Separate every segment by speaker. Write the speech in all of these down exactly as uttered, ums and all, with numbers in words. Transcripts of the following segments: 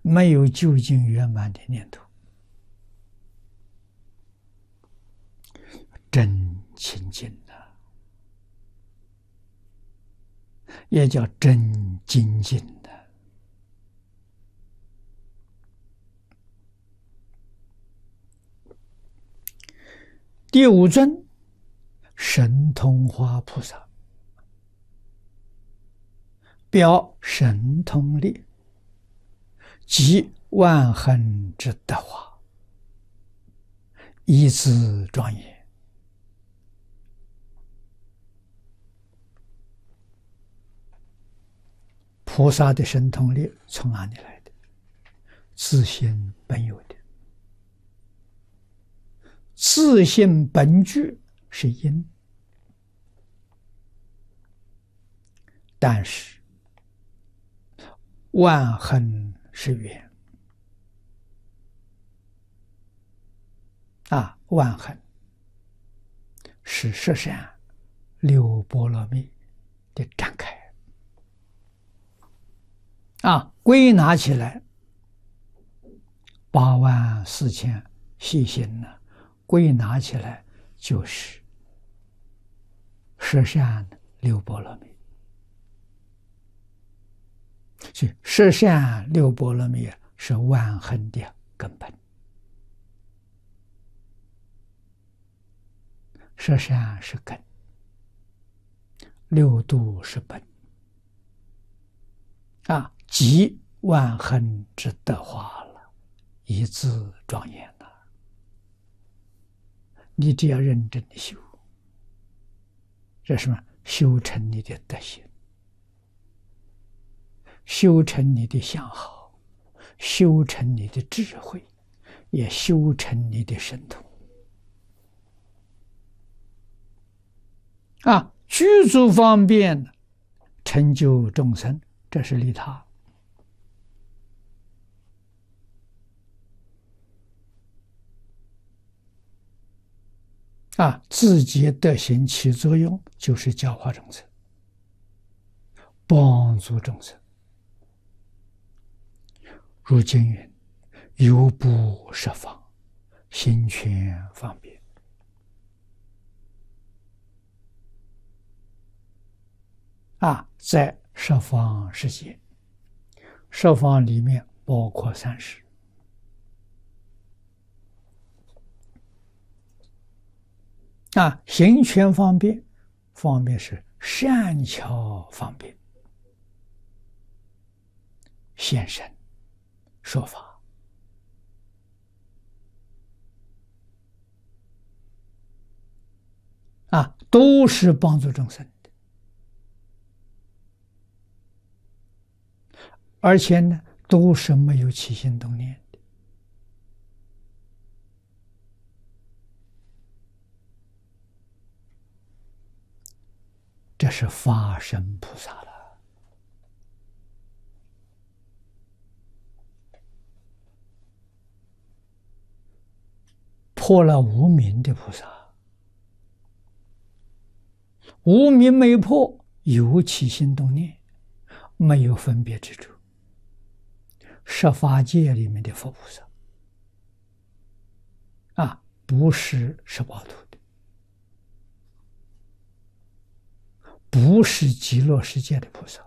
Speaker 1: 没有究竟圆满的念头，真清净的，也叫真精进的。第五尊，神通花菩萨，表神通力，即万恒之德华，一字庄严。菩萨的神通力从哪里来的？自性本有的。自性本具是因，但是万恒是缘啊！万恒是十善六波罗蜜的展开啊！归纳起来，八万四千细心呢，归纳起来就是十善六波罗蜜。所以十善六波罗蜜是万恒的根本。十善是根，六度是本啊，即万恒之德华了，一字庄严了。你只要认真的修，这是什么？修成你的德行，修成你的相好，修成你的智慧，也修成你的神通啊！具足方便，成就众生，这是利他啊！自己德行起作用，就是教化众生，帮助众生。如经云：“游步十方，行权方便。”啊，在十方世界，十方里面包括三世。啊，行权方便，方便是善巧方便，现身说法啊，都是帮助众生的，而且呢，都是没有起心动念的。这是法身菩萨了。破了无明的菩萨，无明没破，有起心动念，没有分别之处。十法界里面的佛菩萨啊，不是十八图的，不是极乐世界的菩萨。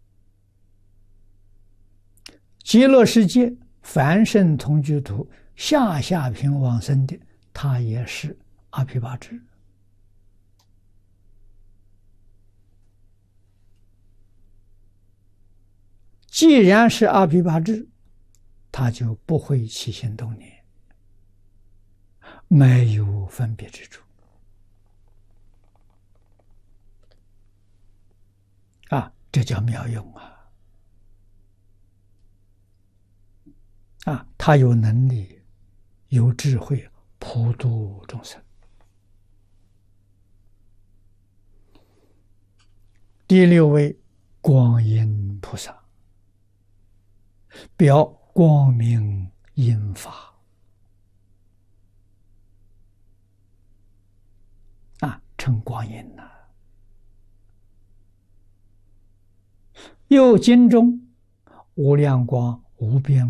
Speaker 1: 极乐世界凡圣同居土下下品往生的，他也是阿毗跋致。既然是阿毗跋致，他就不会起心动念，没有分别之处啊，这叫妙用啊！啊，他有能力，有智慧，普度众生。第六位，光音菩萨，表光明音法啊，称光音呐、啊。又经中无量光无边